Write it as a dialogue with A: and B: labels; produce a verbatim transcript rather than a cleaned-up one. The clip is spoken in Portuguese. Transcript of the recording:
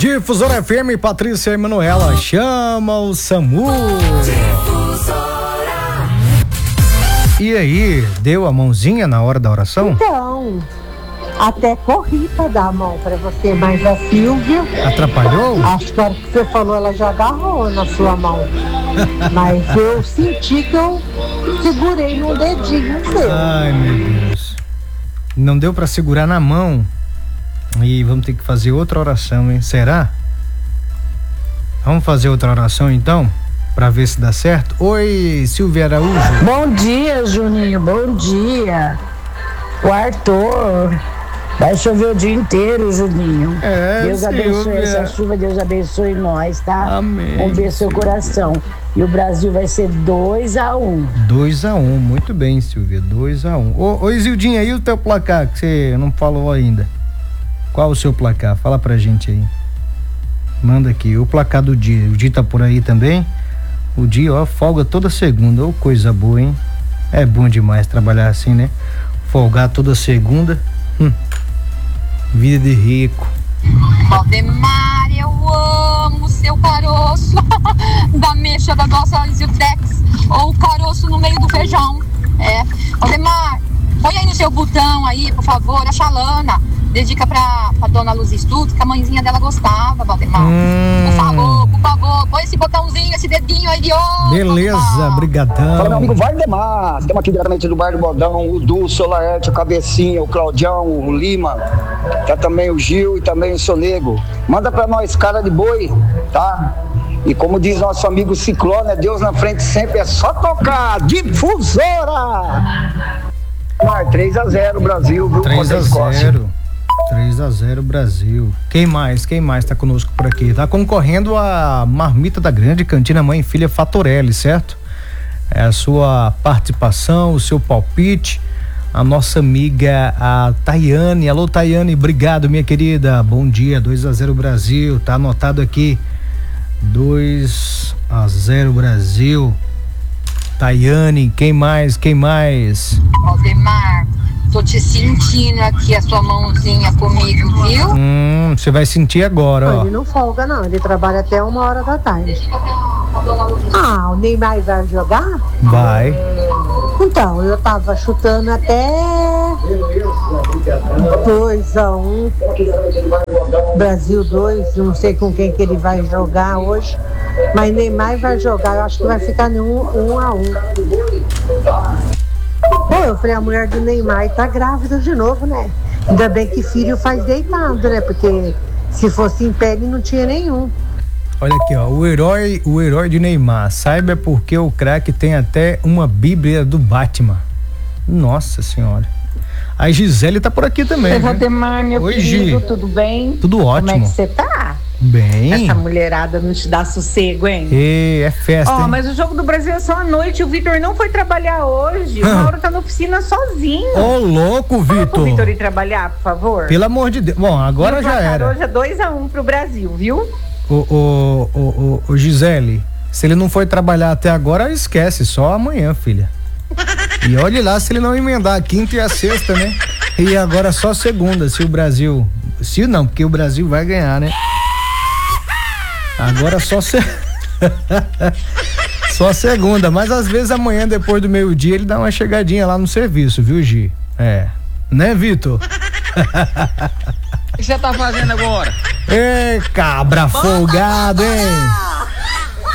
A: Difusora F M, Patrícia e Manuela, chama o SAMU. E aí, deu a mãozinha na hora da oração?
B: Então, até corri pra dar a mão pra você, mas a Silvia...
A: Atrapalhou?
B: Acho que a hora que você falou, ela já agarrou na sua mão. Mas eu senti que eu segurei no dedinho seu.
A: Ai, meu Deus. Não deu pra segurar na mão. E vamos ter que fazer outra oração, hein? Será? Vamos fazer outra oração, então? Pra ver se dá certo. Oi, Silvia Araújo.
C: Bom dia, Juninho, bom dia. O Arthur, vai chover o dia inteiro, Juninho.
A: É,
C: Deus
A: Silvia.
C: abençoe essa chuva, Deus abençoe nós, tá?
A: Amém.
C: Vamos ver seu coração. E o Brasil vai ser dois a um.
A: dois a um, muito bem, Silvia, dois a um. Ô, ô Isildinha, e o teu placar que você não falou ainda? Qual o seu placar? Fala pra gente aí. Manda aqui, o placar do dia. O dia tá por aí também? O dia, ó, folga toda segunda. Ô, coisa boa, hein? É bom demais trabalhar assim, né? Folgar toda segunda. Hum. Vida de rico.
D: Valdemar, eu amo seu caroço da mexa da nossa Ziltex, ou o caroço no meio do feijão. É, Valdemar, põe aí no seu botão aí, por favor, a Xalana. Dedica pra, pra dona Luz Estudos, que a mãezinha dela gostava, Valdemar.
A: Hum.
D: Por favor, por favor, põe esse botãozinho, esse dedinho aí de ouro.
A: Beleza, brigadão.
E: Fala, meu amigo Valdemar. Estamos aqui diretamente do bairro do Bodão, o Dulce, o Laerte, o Cabecinha, o Claudião, o Lima, tá também o Gil e também o Sonego. Manda pra nós, cara de boi, tá? E como diz nosso amigo Ciclone, é Deus na frente sempre, é só tocar. Difusora! três a zero Brasil, viu?
A: três a zero. três a zero Brasil. Quem mais? Quem mais tá conosco por aqui? Tá concorrendo a marmita da Grande Cantina Mãe e Filha Fatorelli, certo? É a sua participação, o seu palpite. A nossa amiga, a Tayane. Alô, Tayane, obrigado, minha querida. Bom dia, dois a zero Brasil. Tá anotado aqui. dois a zero Brasil. Tayane, quem mais? Quem mais?
D: Valdemar, tô te sentindo aqui a sua mãozinha comigo, viu?
A: Hum, você vai sentir agora, ó.
B: Ele não folga não, ele trabalha até uma hora da tarde. Ah, o Neymar vai jogar?
A: Vai.
B: Então, eu tava chutando até dois a um. Brasil dois, não sei com quem que ele vai jogar hoje. Mas Neymar vai jogar, eu acho que vai ficar em um, um a um. Pô, eu falei, a mulher do Neymar tá grávida de novo, né? Ainda bem que filho faz deitado, né? Porque se fosse em pé, ele não tinha nenhum.
A: Olha aqui, ó, o herói, o herói de Neymar. Saiba porque o craque tem até uma Bíblia do Batman. Nossa senhora. A Gisele tá por aqui também.
C: Oi, Valdemar, meu
A: Oi,
C: querido,
A: Gi.
C: tudo bem?
A: Tudo ótimo.
C: Como é que você tá?
A: Bem.
C: Essa mulherada não te dá sossego, hein?
A: E é festa.
C: Ó,
A: hein?
C: mas o jogo do Brasil é só à noite. O Vitor não foi trabalhar hoje. O Mauro tá na oficina sozinho.
A: Ô, louco,
C: Fala pro
A: Vitor.
C: Vitor ir trabalhar, por favor.
A: Pelo amor de Deus. Bom, agora
C: E o
A: já
C: placar
A: era.
C: hoje é dois a um pro Brasil, viu?
A: Ô, ô, ô, ô, ô, Gisele, se ele não foi trabalhar até agora, esquece, só amanhã, filha. E olhe lá se ele não emendar a quinta e a sexta, né? E agora só segunda, se o Brasil... Se não, porque o Brasil vai ganhar, né? Agora só se... só segunda, mas às vezes amanhã, depois do meio-dia, ele dá uma chegadinha lá no serviço, viu, Gi? É. Né, Vitor?
F: O que você tá fazendo agora?
A: Ê, cabra folgado, hein?